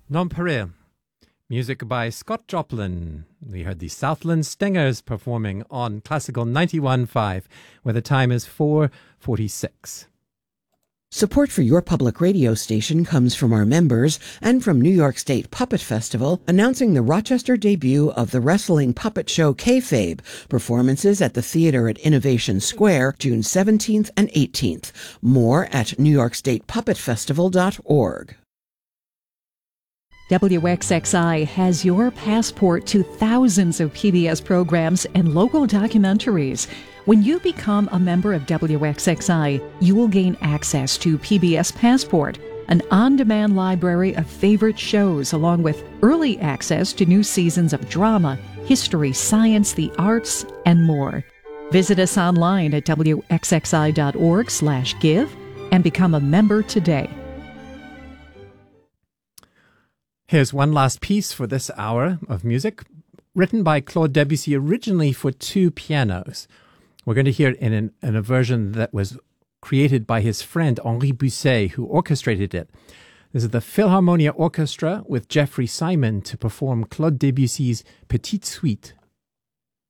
Nonpareil. Music by Scott Joplin. We heard the Southland Stingers performing on Classical 91.5, where the time is 4:46. Support for your public radio station comes from our members and from New York State Puppet Festival, announcing the Rochester debut of the wrestling puppet show Kayfabe. Performances at the theater at Innovation Square, June 17th and 18th. More at NewYorkStatePuppetFestival.org. WXXI has your passport to thousands of PBS programs and local documentaries. When you become a member of WXXI, you will gain access to PBS Passport, an on-demand library of favorite shows, along with early access to new seasons of drama, history, science, the arts, and more. Visit us online at WXXI.org/give and become a member today. Here's one last piece for this hour of music, written by Claude Debussy originally for two pianos. We're going to hear it in a version that was created by his friend Henri Busset, who orchestrated it. This is the Philharmonia Orchestra with Jeffrey Simon to perform Claude Debussy's Petite Suite.